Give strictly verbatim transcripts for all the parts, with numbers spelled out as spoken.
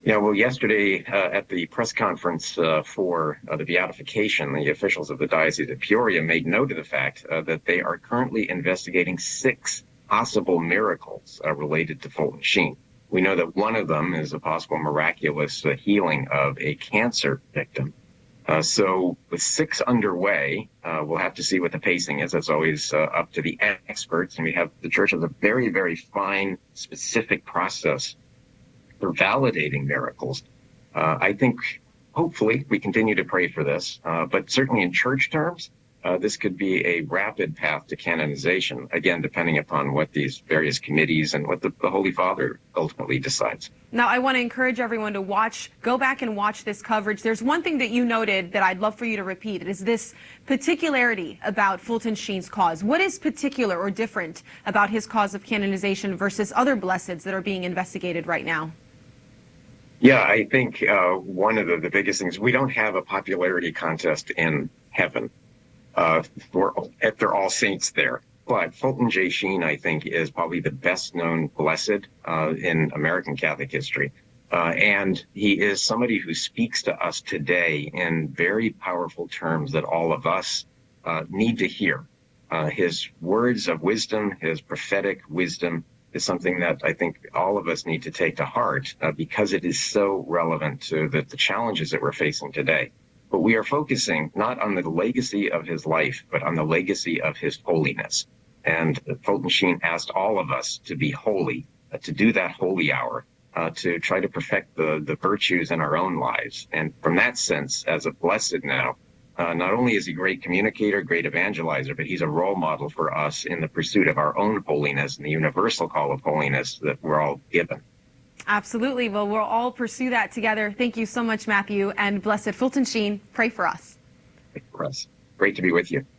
Yeah, well, yesterday uh, at the press conference uh, for uh, the beatification, the officials of the Diocese of Peoria made note of the fact uh, that they are currently investigating six possible miracles uh, related to Fulton Sheen. We know that one of them is a possible miraculous uh, healing of a cancer victim. Uh, so with six underway, uh, we'll have to see what the pacing is. That's always uh, up to the experts. And we have the church has a very, very fine, specific process for validating miracles. Uh, I think hopefully we continue to pray for this, uh, but certainly in church terms, uh, this could be a rapid path to canonization, again, depending upon what these various committees and what the, the Holy Father ultimately decides. Now, I want to encourage everyone to watch, go back and watch this coverage. There's one thing that you noted that I'd love for you to repeat. It is this particularity about Fulton Sheen's cause. What is particular or different about his cause of canonization versus other blesseds that are being investigated right now? Yeah, I think uh, one of the, the biggest things, we don't have a popularity contest in heaven. Uh, we're, they're all saints there. But Fulton J. Sheen, I think, is probably the best known blessed uh, in American Catholic history. Uh, and he is somebody who speaks to us today in very powerful terms that all of us uh, need to hear. Uh, his words of wisdom, his prophetic wisdom, is something that I think all of us need to take to heart uh, because it is so relevant to the, the challenges that we're facing today. But we are focusing not on the legacy of his life, but on the legacy of his holiness. And Fulton Sheen asked all of us to be holy, uh, to do that holy hour, uh, to try to perfect the, the virtues in our own lives. And from that sense, as a blessed now, Uh, not only is he a great communicator, great evangelizer, but he's a role model for us in the pursuit of our own holiness and the universal call of holiness that we're all given. Absolutely. Well, we'll all pursue that together. Thank you so much, Matthew. And Blessed Fulton Sheen, pray for us. Pray for us. Great to be with you.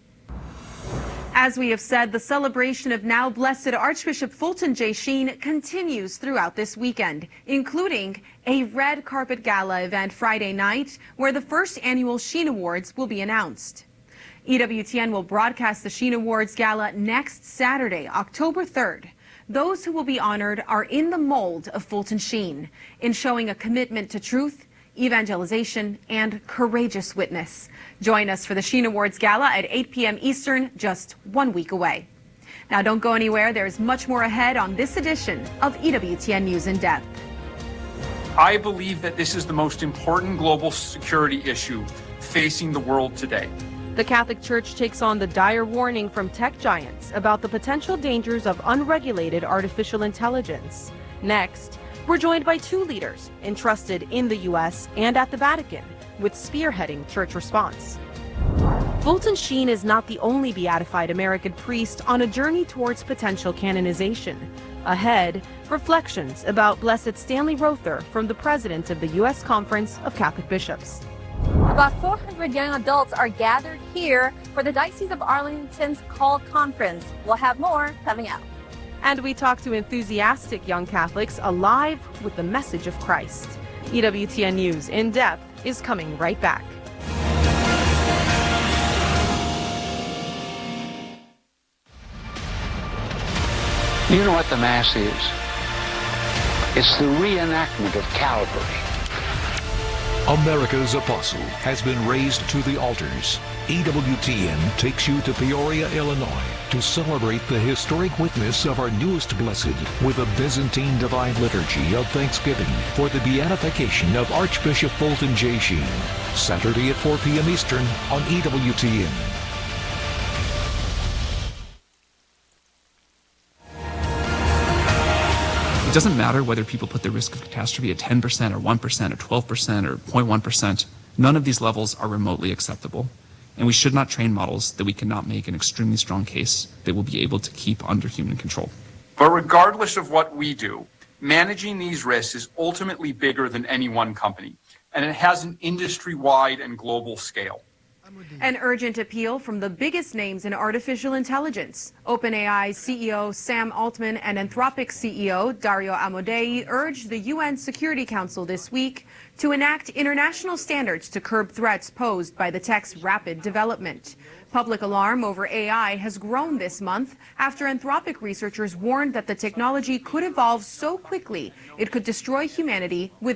As we have said, the celebration of now Blessed Archbishop Fulton J. Sheen continues throughout this weekend, including a red carpet gala event Friday night where the first annual Sheen Awards will be announced. E W T N will broadcast the Sheen Awards Gala next Saturday, October third. Those who will be honored are in the mold of Fulton Sheen in showing a commitment to truth, evangelization, and courageous witness. Join us for the Sheen Awards Gala at eight p m Eastern, just one week away. Now, don't go anywhere. There's much more ahead on this edition of E W T N News in Depth. I believe that this is the most important global security issue facing the world today. The Catholic Church takes on the dire warning from tech giants about the potential dangers of unregulated artificial intelligence. Next, we're joined by two leaders entrusted in the U S and at the Vatican with spearheading church response. Fulton Sheen is not the only beatified American priest on a journey towards potential canonization. Ahead, reflections about Blessed Stanley Rother from the president of the U S Conference of Catholic Bishops. About four hundred young adults are gathered here for the Diocese of Arlington's Call Conference. We'll have more coming up. And we talk to enthusiastic young Catholics alive with the message of Christ. E W T N News in Depth is coming right back. You know what the Mass is? It's the reenactment of Calvary. America's apostle has been raised to the altars. E W T N takes you to Peoria, Illinois to celebrate the historic witness of our newest blessed with a Byzantine Divine Liturgy of Thanksgiving for the beatification of Archbishop Fulton J. Sheen. Saturday at four p m Eastern on E W T N. It doesn't matter whether people put the risk of catastrophe at ten percent or one percent or twelve percent or zero point one percent. None of these levels are remotely acceptable. And we should not train models that we cannot make an extremely strong case that will be able to keep under human control. But regardless of what we do, managing these risks is ultimately bigger than any one company, and it has an industry-wide and global scale. An urgent appeal from the biggest names in artificial intelligence. OpenAI C E O Sam Altman and Anthropic C E O Dario Amodei urged the U N Security Council this week to enact international standards to curb threats posed by the tech's rapid development. Public alarm over A I has grown this month after Anthropic researchers warned that the technology could evolve so quickly it could destroy humanity within